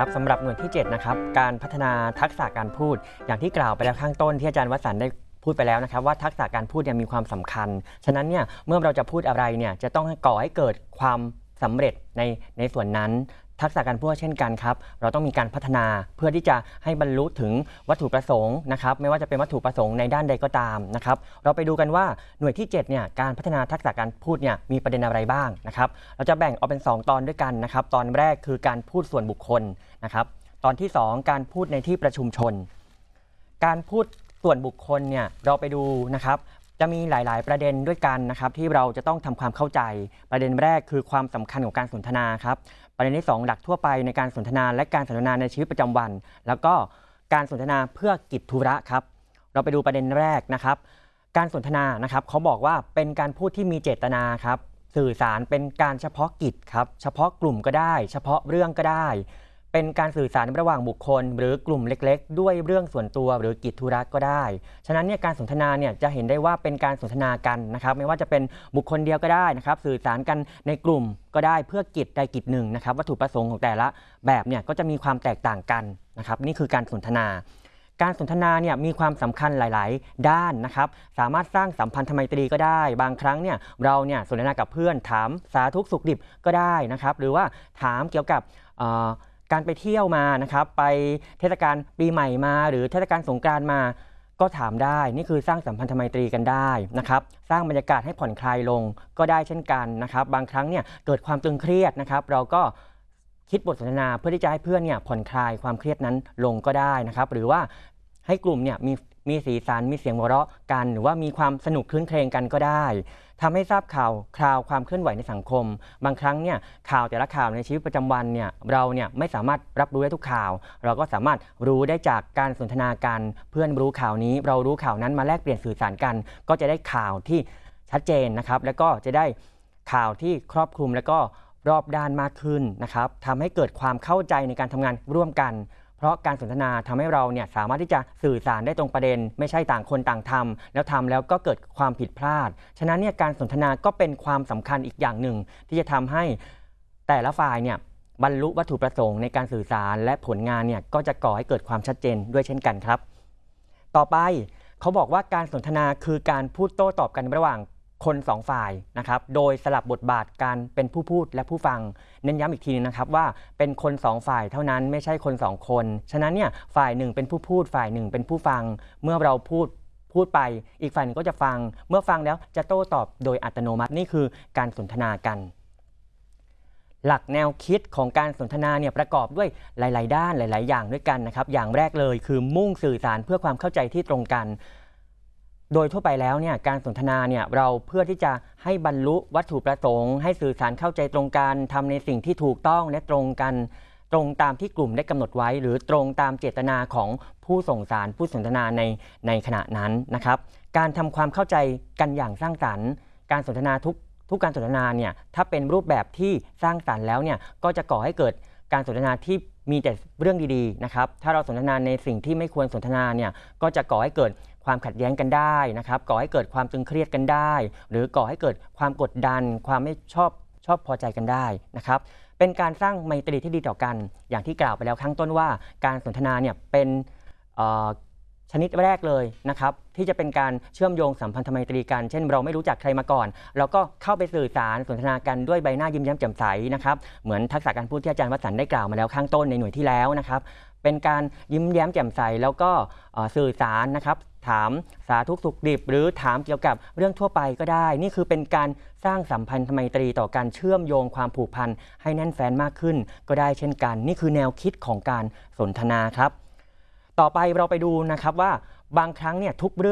ครับสำหรับหน่วยที่7นะครับการพัฒนาทักษะการพูดอย่างที่กล่าวไปแล้วข้างต้นที่อาจารย์วสันต์ได้พูดไปแล้วนะครับว่าทักษะการพูดมีความสำคัญฉะนั้นเนี่ยเมื่อเราจะพูดอะไรเนี่ยจะต้องก่อให้เกิดความสำเร็จในส่วนนั้นทักษะการพูดเช่นกันครับเราต้องมีการพัฒนาเพื่อที่จะให้บรรลุถึงวัตถุประสงค์นะครับไม่ว่าจะเป็นวัตถุประสงค์ในด้านใดก็ตามนะครับเราไปดูกันว่าหน่วยที่7เนี่ยการพัฒนาทักษะการพูดเนี่ยมีประเด็นอะไรบ้างนะครับเราจะแบ่งออกเป็น2ตอนด้วยกันนะครับตอนแรกคือการพูดส่วนบุคคลนะครับตอนที่2การพูดในที่ประชุมชนการพูดส่วนบุคคลเนี่ยเราไปดูนะครับจะมีหลายๆประเด็นด้วยกันนะครับที่เราจะต้องทำความเข้าใจประเด็นแรกคือความสำคัญของการสนทนาครับประเด็นที่2หลักทั่วไปในการสนทนาและการสนทนาในชีวิตประจำวันแล้วก็การสนทนาเพื่อกิจธุระครับเราไปดูประเด็นแรกนะครับการสนทนานะครับเขาบอกว่าเป็นการพูดที่มีเจตนาครับสื่อสารเป็นการเฉพาะกิจครับเฉพาะกลุ่มก็ได้เฉพาะเรื่องก็ได้เป็นการสื่อสารระหว่างบุคคลหรือกลุ่มเล็กๆด้วยเรื่องส่วนตัวหรือกิจธุระก็ได้ฉะนั้นเนี่ยการสนทนาเนี่ยจะเห็นได้ว่าเป็นการสนทนากันนะครับไม่ว่าจะเป็นบุคคลเดียวก็ได้นะครับสื่อสารกันในกลุ่มก็ได้เพื่อกิจใดกิจหนึ่งนะครับวัตถุประสงค์ของแต่ละแบบเนี่ยก็จะมีความแตกต่างกันนะครับนี่คือการสนทนาการสนทนาเนี่ยมีความสำคัญหลายๆด้านนะครับสามารถสร้างสัมพันธไมตรีก็ได้บางครั้งเนี่ยเราเนี่ยสนทนากับเพื่อนถามสาทุกสุขดิบก็ได้นะครับหรือว่าถามเกี่ยวกับการไปเที่ยวมานะครับไปเทศกาลปีใหม่มาหรือเทศกาลสงกรานต์มาก็ถามได้นี่คือสร้างสัมพันธไมตรีกันได้นะครับสร้างบรรยากาศให้ผ่อนคลายลงก็ได้เช่นกันนะครับบางครั้งเนี่ยเกิดความตึงเครียดนะครับเราก็คิดบทสนทนาเพื่อที่จะให้เพื่อนเนี่ยผ่อนคลายความเครียดนั้นลงก็ได้นะครับหรือว่าให้กลุ่มเนี่ยมีสีสันมีเสียงหัวเราะกันหรือว่ามีความสนุกคลื้นเครงกันก็ได้ทำให้ทราบข่าวคราวความเคลื่อนไหวในสังคมบางครั้งเนี่ยข่าวแต่ละข่าวในชีวิตประจำวันเนี่ยเราเนี่ยไม่สามารถรับรู้ได้ทุกข่าวเราก็สามารถรู้ได้จากการสนทนากันเพื่อนรู้ข่าวนี้เรารู้ข่าวนั้นมาแลกเปลี่ยนสื่อสารกันก็จะได้ข่าวที่ชัดเจนนะครับแล้วก็จะได้ข่าวที่ครอบคลุมแล้วก็รอบด้านมากขึ้นนะครับทำให้เกิดความเข้าใจในการทำงานร่วมกันเพราะการสนทนาทำให้เราเนี่ยสามารถที่จะสื่อสารได้ตรงประเด็นไม่ใช่ต่างคนต่างทำแล้วก็เกิดความผิดพลาดฉะนั้นเนี่ยการสนทนาก็เป็นความสำคัญอีกอย่างหนึ่งที่จะทำให้แต่ละฝ่ายเนี่ยบรรลุวัตถุประสงค์ในการสื่อสารและผลงานเนี่ยก็จะก่อให้เกิดความชัดเจนด้วยเช่นกันครับต่อไปเขาบอกว่าการสนทนาคือการพูดโต้ตอบกันระหว่างคน2ฝ่ายนะครับโดยสลับบทบาทการเป็นผู้พูดและผู้ฟังเน้นย้ำอีกทีนึงนะครับว่าเป็นคน2ฝ่ายเท่านั้นไม่ใช่คน2คนฉะนั้นเนี่ยฝ่ายหนึ่งเป็นผู้พูดฝ่ายหนึ่งเป็นผู้ฟังเมื่อเราพูดไปอีกฝ่ายหนึ่งก็จะฟังเมื่อฟังแล้วจะโต้ตอบโดยอัตโนมัตินี่คือการสนทนากันหลักแนวคิดของการสนทนาเนี่ยประกอบด้วยหลายๆด้านหลายๆอย่างด้วยกันนะครับอย่างแรกเลยคือมุ่งสื่อสารเพื่อความเข้าใจที่ตรงกันโดยทั่วไปแล้วเนี่ยการสนทนาเนี่ยเราเพื่อที่จะให้บรรลุวัตถุประสงค์ให้สื่อสารเข้าใจตรงกันทำในสิ่งที่ถูกต้องและตรงกันตรงตามที่กลุ่มได้กำหนดไว้หรือตรงตามเจตนาของผู้ส่งสารผู้สนทนาในขณะนั้นนะครับการทำความเข้าใจกันอย่างสร้างสรรค์การสนทนาทุกการสนทนาเนี่ยถ้าเป็นรูปแบบที่สร้างสรรค์แล้วเนี่ยก็จะก่อให้เกิดการสนทนาที่มีแต่เรื่องดีๆนะครับถ้าเราสนทนาในสิ่งที่ไม่ควรสนทนาเนี่ยก็จะก่อให้เกิดความขัดแย้งกันได้นะครับก่อให้เกิดความตึงเครียดกันได้หรือก่อให้เกิดความกดดันความไม่ชอบพอใจกันได้นะครับเป็นการสร้างไมตรีที่ดีต่อกันอย่างที่กล่าวไปแล้วข้างต้นว่าการสนทนาเนี่ยเป็นชนิดแรกเลยนะครับที่จะเป็นการเชื่อมโยงสัมพันธไมตรีกันเช่นเราไม่รู้จักใครมาก่อนเราก็เข้าไปสื่อสารสนทนากันด้วยใบหน้ายิ้มแย้มแจ่มใสนะครับเหมือนทักษะการพูดที่อาจารย์วสันต์ได้กล่าวมาแล้วข้างต้นในหน่วยที่แล้วนะครับเป็นการยิ้มแย้มแจ่มใสแล้วก็สื่อสารนะครับถามสาทุกสุขดิบหรือถามเกี่ยวกับเรื่องทั่วไปก็ได้นี่คือเป็นการสร้างสัมพันธไมตรีต่อการเชื่อมโยงความผูกพันให้แน่นแฟ้นมากขึ้นก็ได้เช่นกันนี่คือแนวคิดของการสนทนาครับต่อไปเราไปดูนะครับว่าบางครั้งเนี่ยทุกเรื่อง